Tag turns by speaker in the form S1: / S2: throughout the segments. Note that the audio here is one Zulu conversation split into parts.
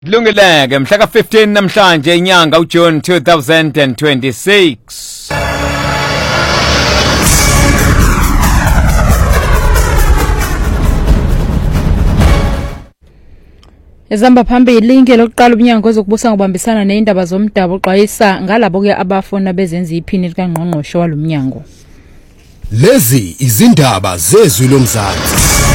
S1: Kulungileke mhla ka-15 namhlanje inyanga uJune 2026.
S2: Ezamba phambili inke lokuqala umnyango wezokubusa ngokubambisana nezindaba zomdabu uxwayisa ngalabo ke abafuna bezenza iphini likaNgqongqoshe walomnyango.
S3: Lezi izindaba zezwi lomzansi.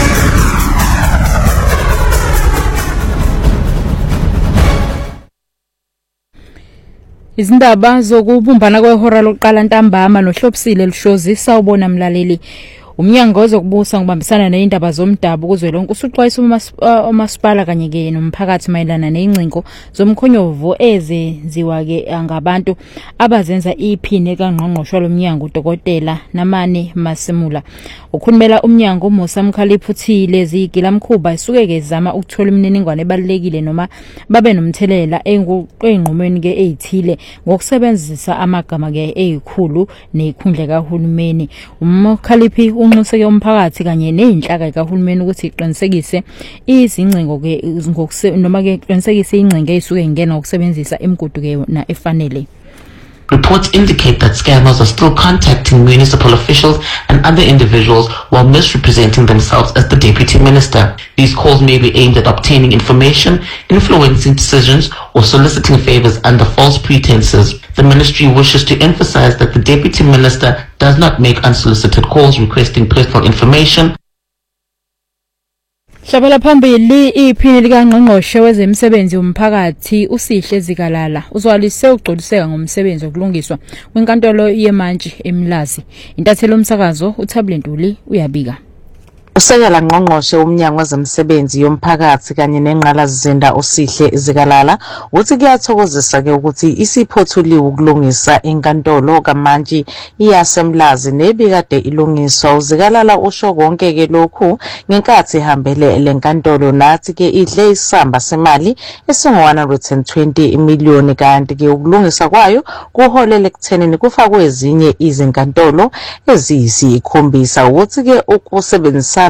S2: Izindaba zokubumbana kwehora lokuqala ntambama nohlopsile lihlozisa ubona mlaleli. Umnyango wezokubusa ngokubambisana nezindaba zomdabu kuzwelonke usuxwayisa umasipala kanye ke nomphakathi mayelana nezingcingo zomkhonyovu ezenziwa ke ngabantu abazenza iphini likaNgqongqoshe lomnyango uDokotela Namane Masimula. Ukhulumela umnyango uMusa Mkhaliphi uthi lezi igilamkhuba isuke ke zama ukuthola imininingwane ebalekile noma babe nomthelela enqumweni ke ezithile ngokusebenzisa amagama ke ezikhulu nezikhundla kahulumeni. Umkhaliphi unxuse ke umphakathi kanye nezinhlaka kahulumeni ukuthi iqinisekise izingcingo ke noma ke iqinisekise ingcingo ezisuke ngena ngokusebenzisa imigudu ke na efanele.
S4: Reports indicate that scammers are still contacting municipal officials and other individuals while misrepresenting themselves as the deputy minister. These calls may be aimed at obtaining information, influencing decisions, or soliciting favors under false pretenses. The ministry wishes to emphasize that the deputy minister does not make unsolicited calls requesting personal information.
S2: Shabela phambili iphini likaNgqongqoshe wezemisebenzi yomphakathi uSihle Zikalala uzwalise ugcoliseka ngomsebenzi wokulungiswa kwenkantolo yeMantshi eMlazi. Intathelo umsakazo uThabile Ntuli uyabika.
S5: Usekela Ngqongqoshe umnyango wezemisebenzi yomphakathi kanye nenqalasizinda uSihle Zikalala uthi kuyathokozisa ke ukuthi isiphothuliwe ukulungisa inkantolo kaMantshi iyasemlazi nebikade ilungiswa. Uzikalala usho konke ke lokhu ngenkathi ihambele lenkantolo nathi ke idle isamba semali esingu-120 million kanti ke ukulungisa kwayo kuholele ekuthenini kufakwe ezinye izinkantolo eziyisikhombisa ukuthi ke ukusebenzisa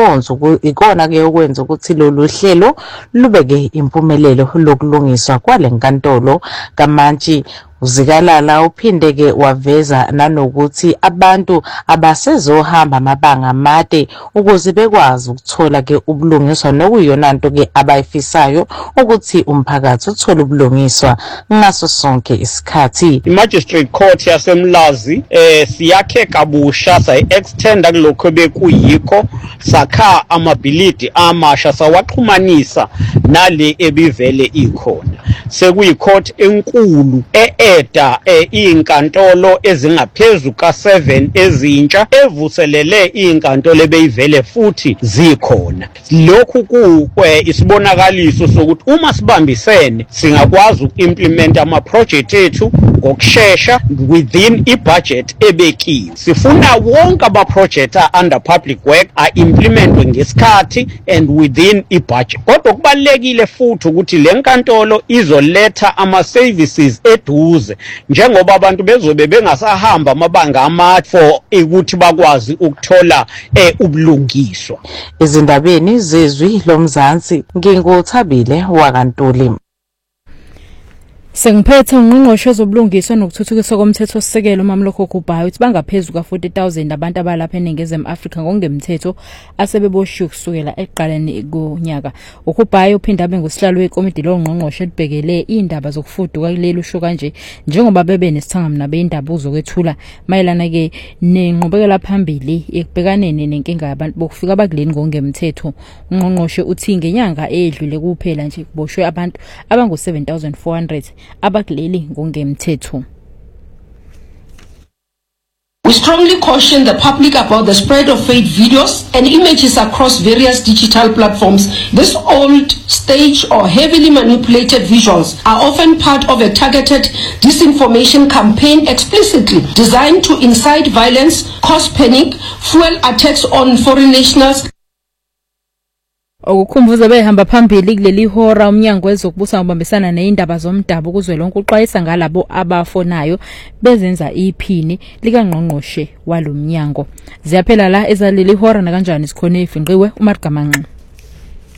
S5: ikona ke ukwenza ukuthi lolu hlelo lubeke impumelelo lokulungiswa kwalenkantolo kaMantshi. Uzikalala uphinde ke waveza nanokuthi abantu abasezohamba amabanga amade ukuze bekwazi ukuthola ke ubulungiswa nokuyona into ke abayifisayo ukuthi umphakathi uthole ubulungiswa ngaso sonke isikhathi.
S6: I-Magistrate Court yaseMlazi siyakhe kabusha sayi-extenda kulokho bekuyikho sakha amabhilidi amasha sawaxhumanisa nale ebivele ikhona. Sekuyicourt enkulu eda inkantolo ezingaphezulu ka7 ezintsha evuselele inkantolo ebeyivele futhi zikhona. Lokhu isibonakaliso sokuthi uma sibambisene singakwazi ukuimplement ama project ethu ngokusheshsha within ibudget ebekiwe. Sifuna wonke aba project under public work implementwe ngesikhathi and within ibudget. Kodwa kubalekile futhi ukuthi lenkantolo izoletha ama services eduze njengoba abantu bezobe bengasahamba amabanga amade for ukuthi bakwazi ukuthola ubulungiswa.
S5: Izindabeni zezwi lomzansi nginguthabile wakantuli.
S2: Sengiphethe ungqongqoshe wezobulungiswa nokuthuthukiswa komthetho sisekelo uMamloko Gubhayi uthi bangaphezulu ka40,000 abantu abalapha eNingizimu Afrika ngokungemthetho asebeboshiwe kusukela eqaleni konyaka. uGubhayi uphinda abe ngusihlalo wekomiti longqongqoshe libhekele indaba zokufuduka kuleli usho kanje njengoba bebe nesithangamna beindaba uzokwethula mayelana ke nenqubekela phambili ekubhekaneni nenkinga yabantu bokufika abakuleni ngokungemthetho. Ungqongqoshe uthi ngenyanga edlule kuphela nje kuboshwe abantu abangu-7,400 abakuleli ngokungemthetho.
S7: We strongly caution the public about the spread of fake videos and images across various digital platforms. These old, staged or heavily manipulated visuals are often part of a targeted disinformation campaign explicitly designed to incite violence, cause panic, fuel attacks on foreign nationals.
S2: Ukukhumbuza behamba phambili kuleli hora umnyango wezokubusa ngobambisana nezindaba zomdabu kuzwelonke uxwayisa ngalabo abafonayo bezenza iphini likaNgqongqoshe walomnyango. Ziyaphela la ezaleli hora na kanjani sikhona ifinqiwe uMargamanqa.